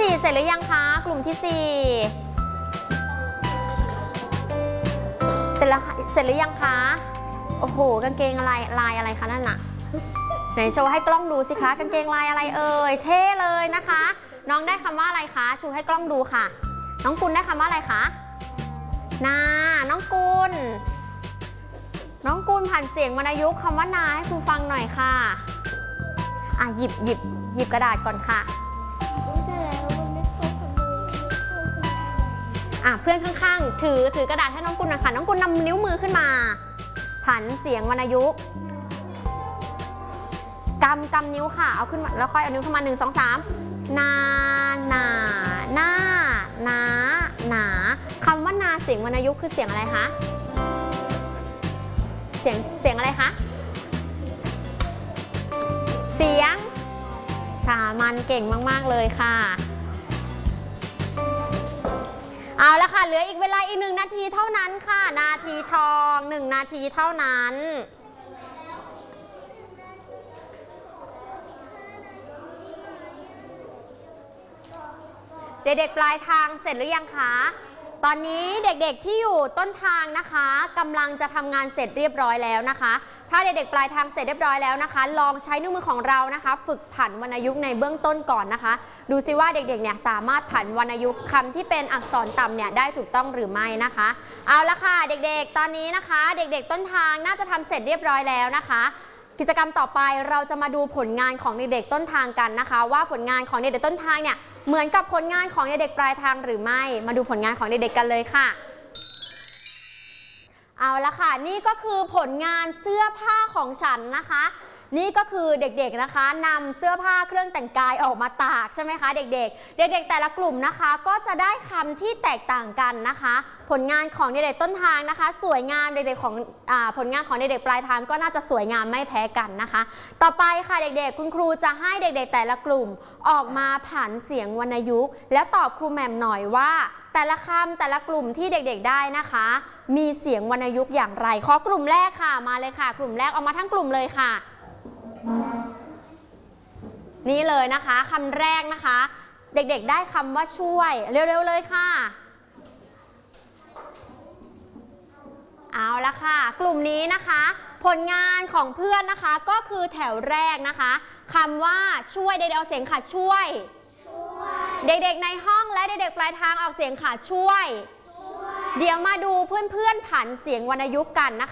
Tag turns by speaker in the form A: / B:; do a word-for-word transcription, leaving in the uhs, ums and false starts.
A: สี่เสร็จหรือยังคะกลุ่มที่สี่เสร็จแล้วเสร็จหรือยังคะโอ้โหกางเกงอะไรลายอะไรคะนั่นน่ะไหนโชว์ให้กล้องดูสิคะกางเกงลายอะไรเอ่ยเท่เลยนะคะน้องได้คำว่าอะไรคะชูให้กล้องดูค่ะน้องกุลได้คำว่าอะไรคะนาน้องกุลน้องกุลผ่านเสียงวรรณยุกต์คำว่านาให้ครูฟังหน่อยค่ะอ่ะหยิบหยิบหยิบกระดาษก่อนค่ะอ่ะเพื่อนข้างๆถือถือกระดาษให้น้องกุลนะคะน้องกุลนำนิ้วมือขึ้นมาผันเสียงวรรณยุกต์กำกำนิ้วค่ะเอาขึ้นมาแล้วค่อยเอานิ้วขึ้นมาหนึ่งสองสามนาหนาหน้าหนาหนาคำว่านาเสียงวรรณยุกต์คือเสียงอะไรคะเสียงเสียงอะไรคะเสียงสามัญเก่งมากๆเลยค่ะเอาละค่ะเหลืออีกเวลาอีกหนึ่งนาทีเท่านั้นค่ะนาทีทองหนึ่งนาทีเท่านั้นเด็กๆปลายทางเสร็จหรือยังคะตอนนี้เด็กๆที่อยู่ต้นทางนะคะกำลังจะทำงานเสร็จเรียบร้อยแล้วนะคะถ้าเด็กๆปลายทางเสร็จเรียบร้อยแล้วนะคะลองใช้นิ้วมือของเรานะคะฝึกผันวรรณยุกต์ในเบื้องต้นก่อนนะคะดูซิว่าเด็กๆเนี่ยสามารถผันวรรณยุกต์คำที่เป็นอักษรต่ำเนี่ยได้ถูกต้องหรือไม่นะคะเอาละค่ะเด็กๆตอนนี้นะคะเด็กๆต้นทางน่าจะทำเสร็จเรียบร้อยแล้วนะคะกิจกรรมต่อไปเราจะมาดูผลงานของเด็กๆต้นทางกันนะคะว่าผลงานของเด็กๆต้นทางเนี่ยเหมือนกับผลงานของเด็กๆปลายทางหรือไม่มาดูผลงานของเด็กๆกันเลยค่ะเอาละค่ะนี่ก็คือผลงานเสื้อผ้าของฉันนะคะนี่ก็คือเด็กๆนะคะนำเสื้อผ้าเครื่องแต่งกายออกมาตากใช่ไหมคะเด็กๆเด็กๆแต่ละกลุ่มนะคะก็จะได้คำที่แตกต่างกันนะคะผลงานของเด็กๆต้นทางนะคะสวยงามเด็กๆของอ่าผลงานของเด็กๆปลายทางก็น่าจะสวยงามไม่แพ้กันนะคะต่อไปค่ะเด็กๆคุณครูจะให้เด็กๆแต่ละกลุ่มออกมาผันเสียงวรรณยุกต์แล้วตอบครูแหม่มหน่อยว่าแต่ละคำแต่ละกลุ่มที่เด็กๆได้นะคะมีเสียงวรรณยุกต์อย่างไรขอกลุ่มแรกค่ะมาเลยค่ะกลุ่มแรกเอามาทั้งกลุ่มเลยค่ะนี่เลยนะคะคำแรกนะคะเด็กๆได้คำว่าช่วยเร็วๆเลยค่ะเอาละค่ะกลุ่มนี้นะคะผลงานของเพื่อนนะคะก็คือแถวแรกนะคะคำว่าช่วยเด็กๆเอาเสียงค่ะช่วยเด็กๆในห้องและเด็กๆปลายทางออกเสียงค่ะช่วยเดี๋ยวมาดูเพื่อนๆผันเสียงวรรณยุกต์กันนะ